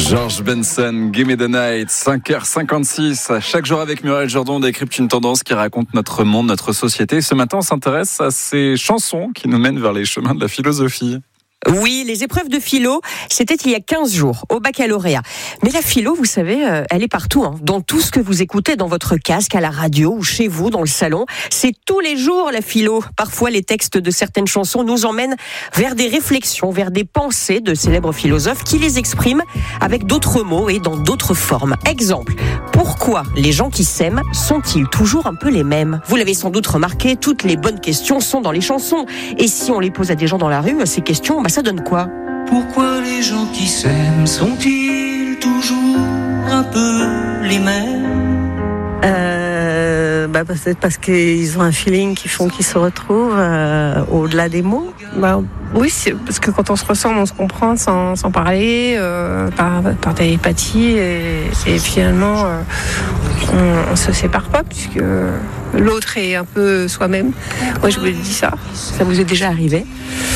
George Benson, Give Me the Night, 5h56. Chaque jour avec Muriel Jourdan, on décrypte une tendance qui raconte notre monde, notre société. Ce matin, on s'intéresse à ces chansons qui nous mènent vers les chemins de la philosophie. Oui, les épreuves de philo, c'était il y a 15 jours, au baccalauréat. Mais la philo, vous savez, elle est partout, dans tout ce que vous écoutez dans votre casque, à la radio ou chez vous, dans le salon. C'est tous les jours la philo. Parfois, les textes de certaines chansons nous emmènent vers des réflexions, vers des pensées de célèbres philosophes qui les expriment avec d'autres mots et dans d'autres formes. Exemple, pourquoi les gens qui s'aiment sont-ils toujours un peu les mêmes ? Vous l'avez sans doute remarqué, toutes les bonnes questions sont dans les chansons. Et si on les pose à des gens dans la rue, ces questions, ça donne quoi ? Pourquoi les gens qui s'aiment sont-ils toujours un peu les mêmes ? Peut-être parce qu'ils ont un feeling qui font qu'ils se retrouvent au-delà des mots. Oui, c'est parce que quand on se ressemble, on se comprend sans parler, par télépathie, et finalement, on se sépare pas puisque l'autre est un peu soi-même. Moi, je vous dis ça. Ça vous est déjà arrivé ?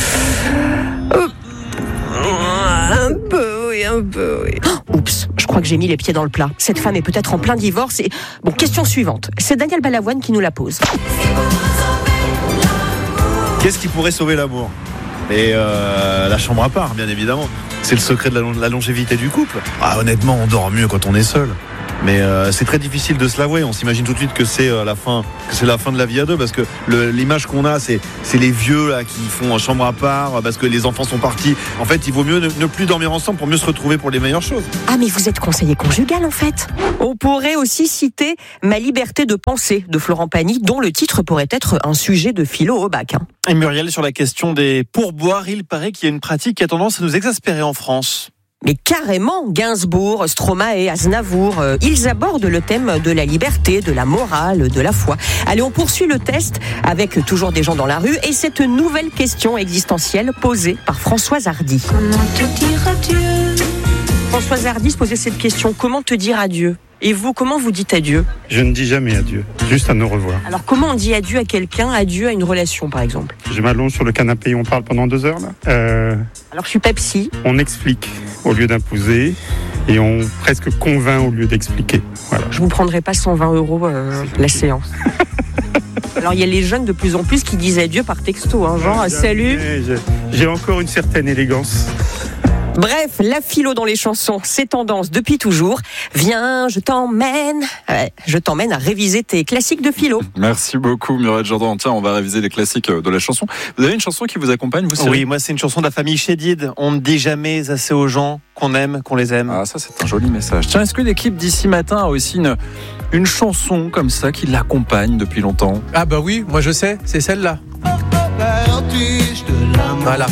Un peu, oui. Oups, je crois que j'ai mis les pieds dans le plat. Cette femme est peut-être en plein divorce et... Bon, question suivante. C'est Daniel Balavoine qui nous la pose. Qu'est-ce qui pourrait sauver l'amour ? Et la chambre à part, bien évidemment. C'est le secret de la longévité du couple. Honnêtement, on dort mieux quand on est seul. Mais c'est très difficile de se l'avouer. On s'imagine tout de suite que c'est la fin de la vie à deux, parce que l'image qu'on a, c'est les vieux là qui font chambre à part parce que les enfants sont partis. En fait, il vaut mieux ne plus dormir ensemble pour mieux se retrouver pour les meilleures choses. Ah, mais vous êtes conseiller conjugal en fait. On pourrait aussi citer Ma liberté de penser de Florent Pagny, dont le titre pourrait être un sujet de philo au bac. Et Muriel, sur la question des pourboires, il paraît qu'il y a une pratique qui a tendance à nous exaspérer en France. Mais carrément, Gainsbourg, Stromae, Aznavour, ils abordent le thème de la liberté, de la morale, de la foi. Allez, on poursuit le test avec toujours des gens dans la rue et cette nouvelle question existentielle posée par Françoise Hardy. Comment te dire adieu ? Françoise Hardy se posait cette question, comment te dire adieu ? Et vous, comment vous dites adieu ? Je ne dis jamais adieu, juste à nous revoir. Alors comment on dit adieu à quelqu'un, adieu à une relation par exemple ? Je m'allonge sur le canapé et on parle pendant 2 heures là. Alors je suis Pepsi. On explique au lieu d'imposer et on presque convainc au lieu d'expliquer. Voilà. Je vous prendrai pas 120 € la séance. Alors il y a les jeunes de plus en plus qui disent adieu par texto, genre salut. J'ai encore une certaine élégance. Bref, la philo dans les chansons, c'est tendance depuis toujours. Viens, je t'emmène à réviser tes classiques de philo. Merci beaucoup Muriel Jourdan. Tiens, on va réviser les classiques de la chanson. Vous avez une chanson qui vous accompagne, vous Cyril ? Oui, moi c'est une chanson de la famille Chédid. On ne dit jamais assez aux gens qu'on aime, qu'on les aime. Ah, ça c'est un joli message. Tiens, est-ce que l'équipe d'ici matin a aussi une chanson comme ça qui l'accompagne depuis longtemps ? Ah bah oui, moi je sais, c'est celle-là. Voilà.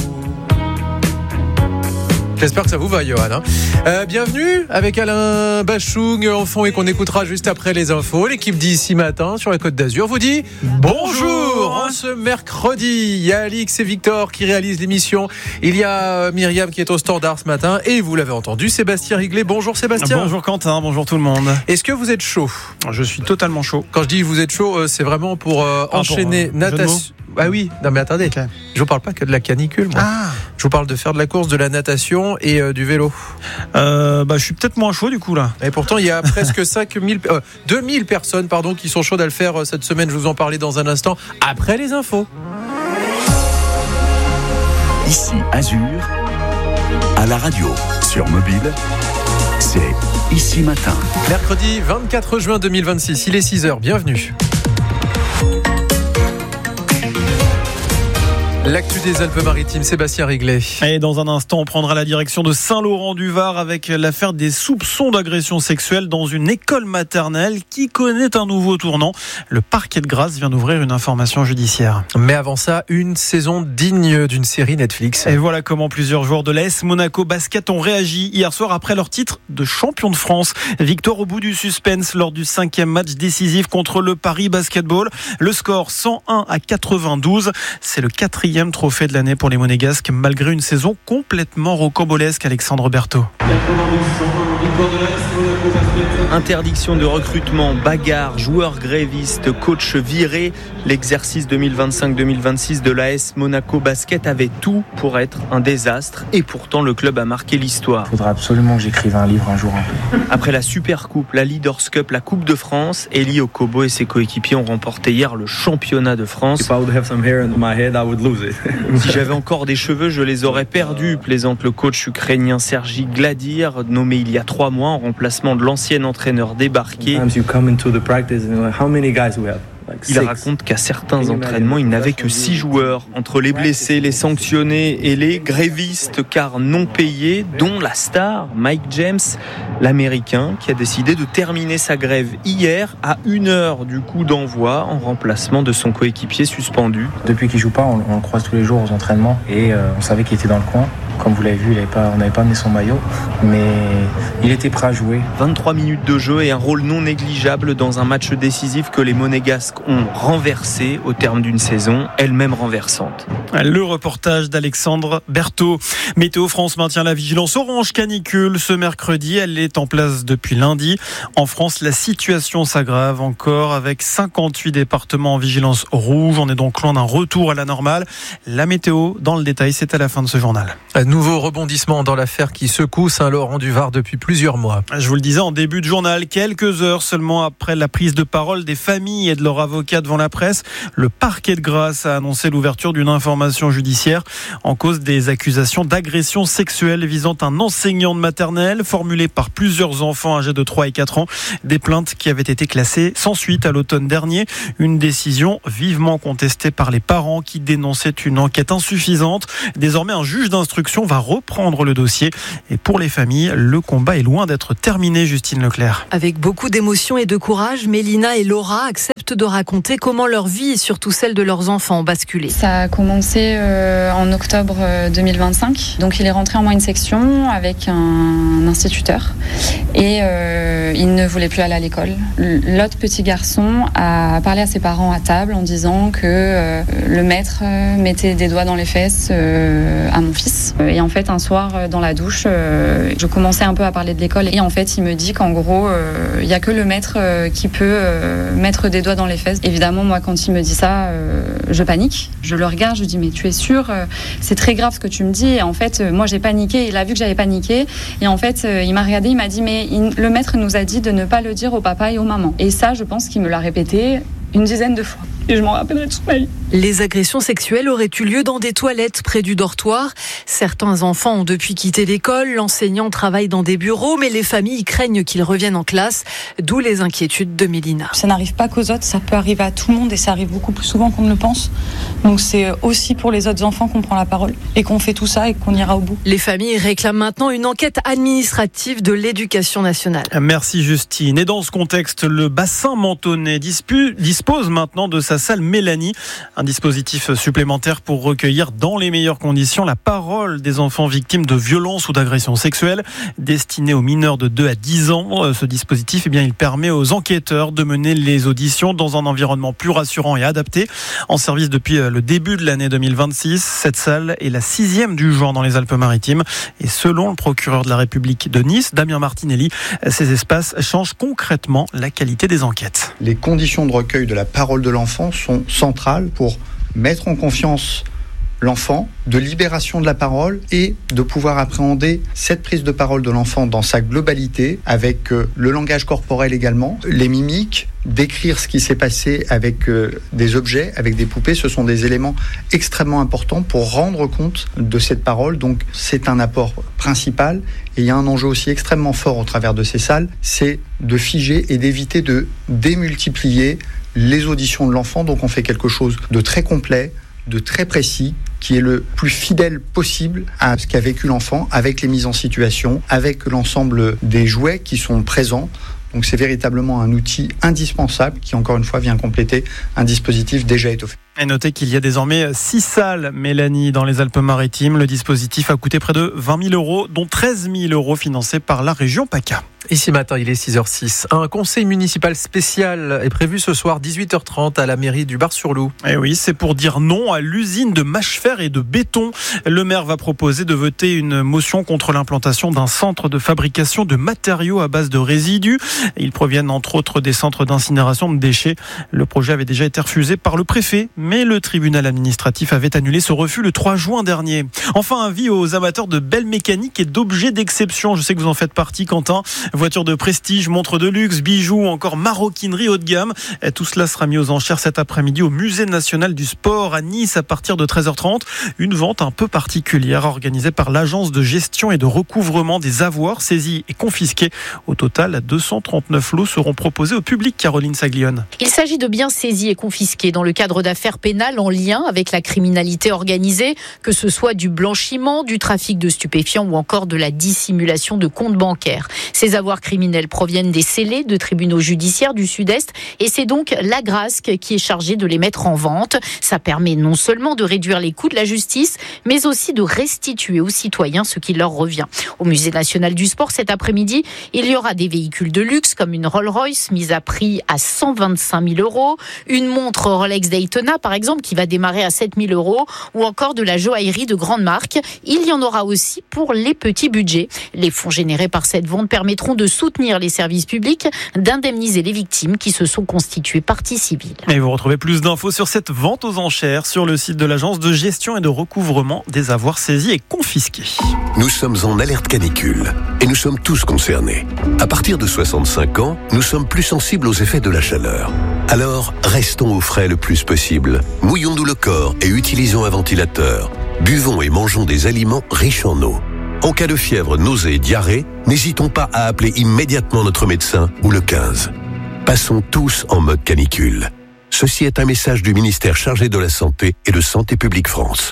J'espère que ça vous va, Johan. Bienvenue avec Alain Bachung en fond et qu'on écoutera juste après les infos. L'équipe d'ici matin sur la Côte d'Azur vous dit bonjour. Ce mercredi, il y a Alix et Victor qui réalisent l'émission. Il y a Myriam qui est au standard ce matin et vous l'avez entendu, Sébastien Riglet. Bonjour Sébastien. Bonjour Quentin, bonjour tout le monde. Est-ce que vous êtes chaud ? Je suis totalement chaud. Quand je dis vous êtes chaud, c'est vraiment pour enchaîner natation. Ah oui, non mais attendez, okay. Je vous parle pas que de la canicule, moi. Je vous parle de faire de la course, de la natation et du vélo. Je suis peut-être moins chaud du coup là. Et pourtant il y a presque 2000 personnes qui sont chaudes à le faire cette semaine. Je vous en parlais dans un instant après les infos. Ici Azur, à la radio, sur mobile, c'est Ici Matin. Mercredi 24 juin 2026, il est 6h, bienvenue. L'actu des Alpes-Maritimes, Sébastien Riglet. Et dans un instant, on prendra la direction de Saint-Laurent-du-Var avec l'affaire des soupçons d'agression sexuelle dans une école maternelle qui connaît un nouveau tournant. Le parquet de Grasse vient d'ouvrir une information judiciaire. Mais avant ça, une saison digne d'une série Netflix. Et voilà comment plusieurs joueurs de l'AS Monaco Basket ont réagi hier soir après leur titre de champion de France. Victoire au bout du suspense lors du 5e match décisif contre le Paris Basketball. Le score 101-92. C'est le 4e 4e trophée de l'année pour les Monégasques, malgré une saison complètement rocambolesque. Alexandre Berthaud. Interdiction de recrutement, bagarre, joueurs grévistes, coach viré. L'exercice 2025-2026 de l'AS Monaco Basket avait tout pour être un désastre. Et pourtant, le club a marqué l'histoire. Il faudra absolument que j'écrive un livre un jour. Après la Super Coupe, la Leaders Cup, la Coupe de France, Elie Okobo et ses coéquipiers ont remporté hier le championnat de France. Si j'avais encore des cheveux, je les aurais perdus, plaisante le coach ukrainien Sergi Gladir, nommé il y a 3 mois en remplacement de l'ancien entraîneur débarqué. Il raconte qu'à certains entraînements, il n'avait que 6 joueurs. Entre les blessés, les sanctionnés et les grévistes car non payés, dont la star Mike James, l'Américain, qui a décidé de terminer sa grève hier à 1h du coup d'envoi en remplacement de son coéquipier suspendu. Depuis qu'il joue pas, on le croise tous les jours aux entraînements et on savait qu'il était dans le coin. Comme vous l'avez vu, on n'avait pas amené son maillot, mais il était prêt à jouer. 23 minutes de jeu et un rôle non négligeable dans un match décisif que les Monégasques ont renversé au terme d'une saison, elle-même renversante. Le reportage d'Alexandre Berthaud. Météo France maintient la vigilance orange canicule ce mercredi. Elle est en place depuis lundi. En France, la situation s'aggrave encore avec 58 départements en vigilance rouge. On est donc loin d'un retour à la normale. La météo, dans le détail, c'est à la fin de ce journal. Nouveau rebondissement dans l'affaire qui secoue Saint-Laurent-du-Var depuis plusieurs mois. Je vous le disais en début de journal, quelques heures seulement après la prise de parole des familles et de leurs avocats devant la presse, le parquet de Grasse a annoncé l'ouverture d'une information judiciaire en cause des accusations d'agression sexuelle visant un enseignant de maternelle formulées par plusieurs enfants âgés de 3 et 4 ans. Des plaintes qui avaient été classées sans suite à l'automne dernier. Une décision vivement contestée par les parents qui dénonçaient une enquête insuffisante. Désormais, un juge d'instruction va reprendre le dossier. Et pour les familles, le combat est loin d'être terminé, Justine Leclerc. Avec beaucoup d'émotion et de courage, Mélina et Laura acceptent de raconter comment leur vie et surtout celle de leurs enfants ont basculé. Ça a commencé en octobre 2025. Donc il est rentré en moyenne section avec un instituteur et il ne voulait plus aller à l'école. L'autre petit garçon a parlé à ses parents à table en disant que le maître mettait des doigts dans les fesses à mon fils. Et en fait, un soir, dans la douche, je commençais un peu à parler de l'école. Et en fait, il me dit qu'en gros, il n'y a que le maître qui peut mettre des doigts dans les fesses. Évidemment, moi, quand il me dit ça, je panique. Je le regarde, je dis, mais tu es sûr ? C'est très grave ce que tu me dis. Et en fait, moi, j'ai paniqué. Il a vu que j'avais paniqué. Et en fait, il m'a regardé, il m'a dit, mais le maître nous a dit de ne pas le dire au papa et aux mamans. Et ça, je pense qu'il me l'a répété une dizaine de fois. Et je m'en rappellerai toute ma vie. Les agressions sexuelles auraient eu lieu dans des toilettes près du dortoir. Certains enfants ont depuis quitté l'école. L'enseignant travaille dans des bureaux, mais les familles craignent qu'ils reviennent en classe. D'où les inquiétudes de Mélina. Ça n'arrive pas qu'aux autres, ça peut arriver à tout le monde et ça arrive beaucoup plus souvent qu'on ne le pense. Donc c'est aussi pour les autres enfants qu'on prend la parole et qu'on fait tout ça et qu'on ira au bout. Les familles réclament maintenant une enquête administrative de l'Éducation nationale. Merci Justine. Et dans ce contexte, le bassin mentonais dispose maintenant de sa salle Mélanie, un dispositif supplémentaire pour recueillir dans les meilleures conditions la parole des enfants victimes de violences ou d'agressions sexuelles destiné aux mineurs de 2 à 10 ans. Ce dispositif, il permet aux enquêteurs de mener les auditions dans un environnement plus rassurant et adapté. En service depuis le début de l'année 2026, cette salle est la 6e du genre dans les Alpes-Maritimes. Et selon le procureur de la République de Nice, Damien Martinelli, ces espaces changent concrètement la qualité des enquêtes. Les conditions de recueil de la parole de l'enfant sont centrales pour mettre en confiance l'enfant, de libération de la parole et de pouvoir appréhender cette prise de parole de l'enfant dans sa globalité avec le langage corporel également, les mimiques, décrire ce qui s'est passé avec des objets, avec des poupées. Ce sont des éléments extrêmement importants pour rendre compte de cette parole. Donc c'est un apport principal et il y a un enjeu aussi extrêmement fort au travers de ces salles, c'est de figer et d'éviter de démultiplier les auditions de l'enfant. Donc on fait quelque chose de très complet, de très précis, qui est le plus fidèle possible à ce qu'a vécu l'enfant, avec les mises en situation, avec l'ensemble des jouets qui sont présents. Donc c'est véritablement un outil indispensable qui, encore une fois, vient compléter un dispositif déjà étoffé. Et notez qu'il y a désormais 6 salles Mélanie dans les Alpes-Maritimes. Le dispositif a coûté près de 20 000 €, dont 13 000 € financés par la région PACA. Ici matin, il est 6h06. Un conseil municipal spécial est prévu ce soir, 18h30, à la mairie du Bar-sur-Loup. Et oui, c'est pour dire non à l'usine de mâche-fer et de béton. Le maire va proposer de voter une motion contre l'implantation d'un centre de fabrication de matériaux à base de résidus. Ils proviennent entre autres des centres d'incinération de déchets. Le projet avait déjà été refusé par le préfet, mais le tribunal administratif avait annulé ce refus le 3 juin dernier. Enfin, avis aux amateurs de belles mécaniques et d'objets d'exception. Je sais que vous en faites partie, Quentin. Voitures de prestige, montres de luxe, bijoux, encore maroquinerie haut de gamme. Et tout cela sera mis aux enchères cet après-midi au Musée national du sport à Nice à partir de 13h30. Une vente un peu particulière organisée par l'agence de gestion et de recouvrement des avoirs saisis et confisqués. Au total, 239 lots seront proposés au public. Caroline Saglione. Il s'agit de biens saisis et confisqués dans le cadre d'affaires pénales en lien avec la criminalité organisée, que ce soit du blanchiment, du trafic de stupéfiants ou encore de la dissimulation de comptes bancaires. Ces avoirs criminels proviennent des scellés de tribunaux judiciaires du Sud-Est et c'est donc l'Agrasc qui est chargée de les mettre en vente. Ça permet non seulement de réduire les coûts de la justice, mais aussi de restituer aux citoyens ce qui leur revient. Au Musée national du sport, cet après-midi, il y aura des véhicules de luxe comme une Rolls-Royce mise à prix à 125 000 €, une montre Rolex Daytona par exemple qui va démarrer à 7 000 € ou encore de la joaillerie de grande marque. Il y en aura aussi pour les petits budgets. Les fonds générés par cette vente permettront de soutenir les services publics, d'indemniser les victimes qui se sont constituées partie civile. Et vous retrouvez plus d'infos sur cette vente aux enchères sur le site de l'agence de gestion et de recouvrement des avoirs saisis et confisqués. Nous sommes en alerte canicule et nous sommes tous concernés. À partir de 65 ans, nous sommes plus sensibles aux effets de la chaleur. Alors, restons au frais le plus possible. Mouillons-nous le corps et utilisons un ventilateur. Buvons et mangeons des aliments riches en eau. En cas de fièvre, nausée et diarrhée, n'hésitons pas à appeler immédiatement notre médecin ou le 15. Passons tous en mode canicule. Ceci est un message du ministère chargé de la Santé et de Santé publique France.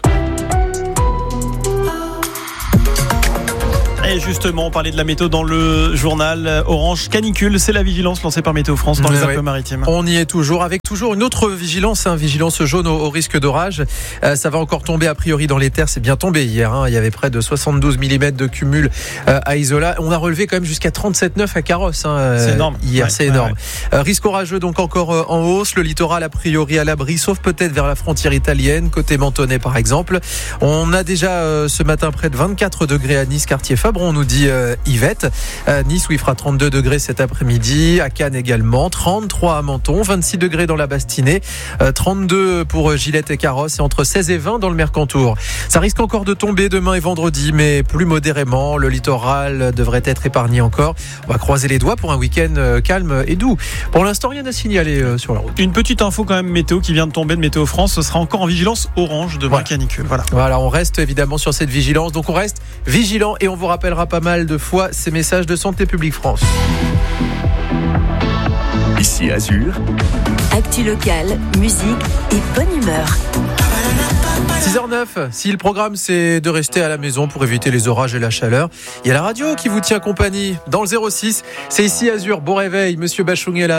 Et justement, on parlait de la météo dans le journal Orange Canicule. C'est la vigilance lancée par Météo France dans les Alpes-Maritimes. On y est toujours, avec toujours une autre vigilance, vigilance jaune au risque d'orage. Ça va encore tomber a priori dans les terres. C'est bien tombé hier. Il y avait près de 72 mm de cumul à Isola. On a relevé quand même jusqu'à 37,9 à Carrosse. C'est énorme. Hier, c'est énorme. Risque orageux donc encore en hausse. Le littoral a priori à l'abri, sauf peut-être vers la frontière italienne, côté Mentonnet par exemple. On a déjà ce matin près de 24 degrés à Nice, quartier Fabre. On nous dit Yvette. Nice où il fera 32 degrés cet après-midi. À Cannes également. 33 à Menton. 26 degrés dans la Bastinée. 32 pour Gillette et Carrosse. Et entre 16 et 20 dans le Mercantour. Ça risque encore de tomber demain et vendredi, mais plus modérément. Le littoral devrait être épargné encore. On va croiser les doigts pour un week-end calme et doux. Pour l'instant, rien à signaler sur la route. Une petite info quand même météo qui vient de tomber de Météo France. Ce sera encore en vigilance orange demain canicule. Voilà, on reste évidemment sur cette vigilance. Donc on reste vigilant et on vous rappellera pas mal de fois ces messages de Santé publique France. Ici Azur. Actu locale, musique et bonne humeur. 6h09, si le programme c'est de rester à la maison pour éviter les orages et la chaleur, il y a la radio qui vous tient compagnie dans le 06. C'est Ici Azur, bon réveil, Monsieur Bachung est là.